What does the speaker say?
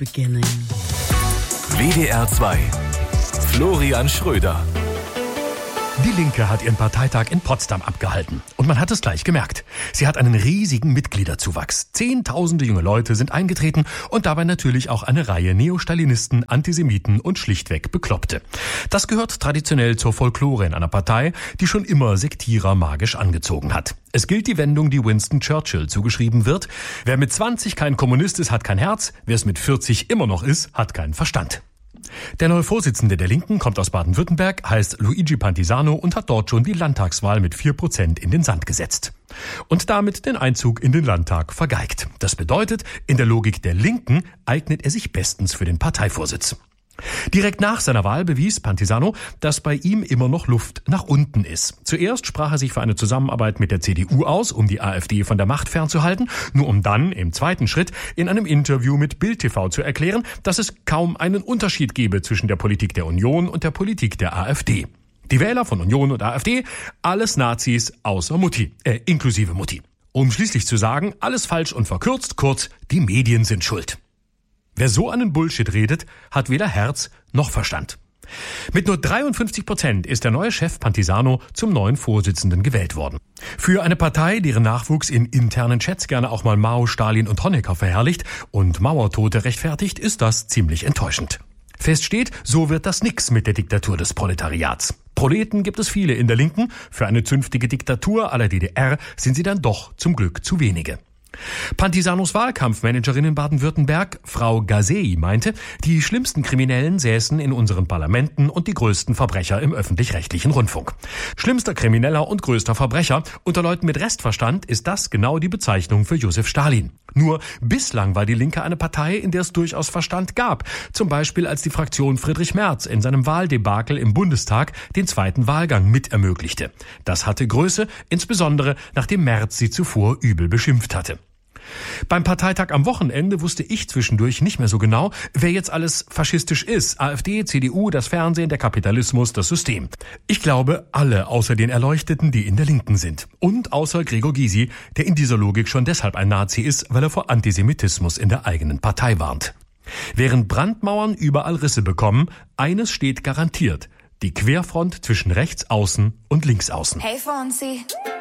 beginning. WDR 2. Florian Schröder. Die Linke hat ihren Parteitag in Potsdam abgehalten. Und man hat es gleich gemerkt. Sie hat einen riesigen Mitgliederzuwachs. Zehntausende junge Leute sind eingetreten und dabei natürlich auch eine Reihe Neostalinisten, Antisemiten und schlichtweg Bekloppte. Das gehört traditionell zur Folklore in einer Partei, die schon immer Sektierer magisch angezogen hat. Es gilt die Wendung, die Winston Churchill zugeschrieben wird: Wer mit 20 kein Kommunist ist, hat kein Herz. Wer es mit 40 immer noch ist, hat keinen Verstand. Der neue Vorsitzende der Linken kommt aus Baden-Württemberg, heißt Luigi Pantisano und hat dort schon die Landtagswahl mit 4% in den Sand gesetzt. Und damit den Einzug in den Landtag vergeigt. Das bedeutet, in der Logik der Linken eignet er sich bestens für den Parteivorsitz. Direkt nach seiner Wahl bewies Pantisano, dass bei ihm immer noch Luft nach unten ist. Zuerst sprach er sich für eine Zusammenarbeit mit der CDU aus, um die AfD von der Macht fernzuhalten, nur um dann im zweiten Schritt in einem Interview mit Bild TV zu erklären, dass es kaum einen Unterschied gebe zwischen der Politik der Union und der Politik der AfD. Die Wähler von Union und AfD, alles Nazis außer Mutti, inklusive Mutti. Um schließlich zu sagen, alles falsch und verkürzt, kurz, die Medien sind schuld. Wer so einen Bullshit redet, hat weder Herz noch Verstand. Mit nur 53% ist der neue Chef Pantisano zum neuen Vorsitzenden gewählt worden. Für eine Partei, deren Nachwuchs in internen Chats gerne auch mal Mao, Stalin und Honecker verherrlicht und Mauertote rechtfertigt, ist das ziemlich enttäuschend. Fest steht, so wird das nix mit der Diktatur des Proletariats. Proleten gibt es viele in der Linken, für eine zünftige Diktatur à la DDR sind sie dann doch zum Glück zu wenige. Pantisanos Wahlkampfmanagerin in Baden-Württemberg, Frau Gazei, meinte, die schlimmsten Kriminellen säßen in unseren Parlamenten und die größten Verbrecher im öffentlich-rechtlichen Rundfunk. Schlimmster Krimineller und größter Verbrecher, unter Leuten mit Restverstand ist das genau die Bezeichnung für Josef Stalin. Nur bislang war die Linke eine Partei, in der es durchaus Verstand gab. Zum Beispiel als die Fraktion Friedrich Merz in seinem Wahldebakel im Bundestag den zweiten Wahlgang mit ermöglichte. Das hatte Größe, insbesondere nachdem Merz sie zuvor übel beschimpft hatte. Beim Parteitag am Wochenende wusste ich zwischendurch nicht mehr so genau, wer jetzt alles faschistisch ist. AfD, CDU, das Fernsehen, der Kapitalismus, das System. Ich glaube, alle außer den Erleuchteten, die in der Linken sind. Und außer Gregor Gysi, der in dieser Logik schon deshalb ein Nazi ist, weil er vor Antisemitismus in der eigenen Partei warnt. Während Brandmauern überall Risse bekommen, eines steht garantiert: die Querfront zwischen Rechtsaußen und Linksaußen. Hey Fonsi,